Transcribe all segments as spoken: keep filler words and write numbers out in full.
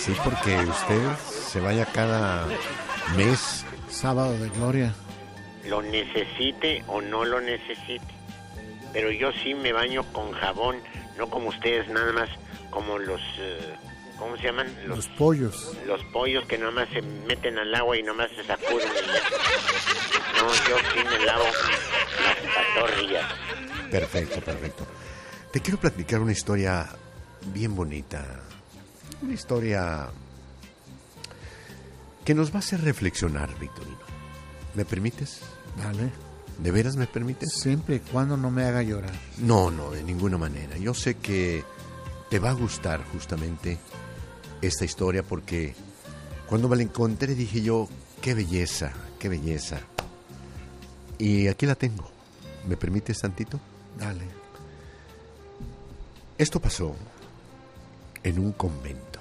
Sí, porque usted se vaya cada mes. Sábado de gloria. Lo necesite o no lo necesite. Pero yo sí me baño con jabón, no como ustedes, nada más como los... Uh, ¿Cómo se llaman? Los, los pollos. Los pollos que nomás se meten al agua y nomás se sacuden. Y ya. No, yo sí me lavo las patorrillas. Perfecto, perfecto. Te quiero platicar una historia bien bonita. Una historia que nos va a hacer reflexionar, Victorino. ¿Me permites? Dale. ¿De veras me permites? Siempre y cuando no me haga llorar. No, no, de ninguna manera. Yo sé que te va a gustar justamente esta historia porque cuando me la encontré dije yo, qué belleza, qué belleza. Y aquí la tengo. ¿Me permites tantito? Dale. Esto pasó en un convento.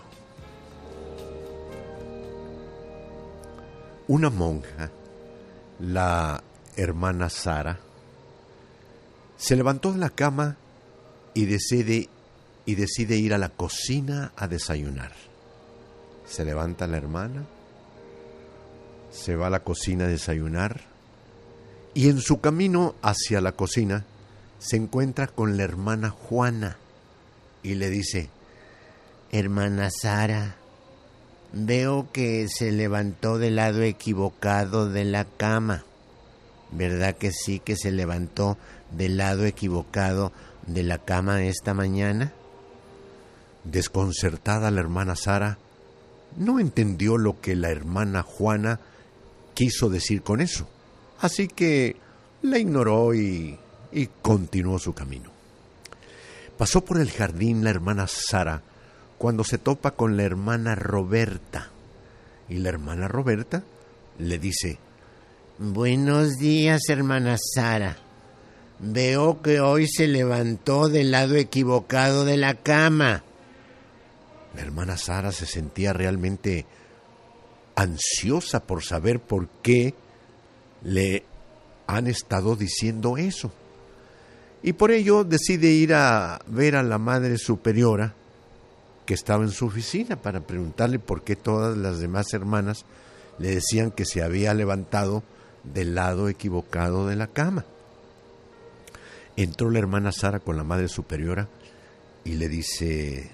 Una monja, la hermana Sara, se levantó de la cama y decide, y decide ir a la cocina a desayunar. Se levanta la hermana, se va a la cocina a desayunar y en su camino hacia la cocina se encuentra con la hermana Juana y le dice: hermana Sara, veo que se levantó del lado equivocado de la cama. ¿Verdad que sí que se levantó del lado equivocado de la cama esta mañana? Desconcertada la hermana Sara no entendió lo que la hermana Juana quiso decir con eso. Así que la ignoró y, y continuó su camino. Pasó por el jardín la hermana Sara cuando se topa con la hermana Roberta. Y la hermana Roberta le dice: buenos días, hermana Sara. Veo que hoy se levantó del lado equivocado de la cama. La hermana Sara se sentía realmente ansiosa por saber por qué le han estado diciendo eso. Y por ello decide ir a ver a la madre superiora que estaba en su oficina para preguntarle por qué todas las demás hermanas le decían que se había levantado del lado equivocado de la cama. Entró la hermana Sara con la madre superiora y le dice: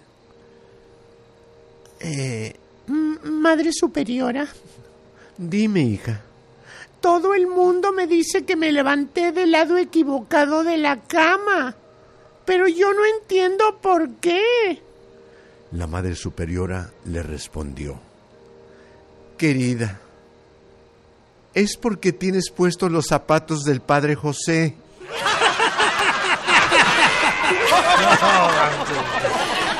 eh, madre superiora, dime, hija. Todo el mundo me dice que me levanté del lado equivocado de la cama, pero yo no entiendo por qué. La madre superiora le respondió: querida, es porque tienes puestos los zapatos del padre José.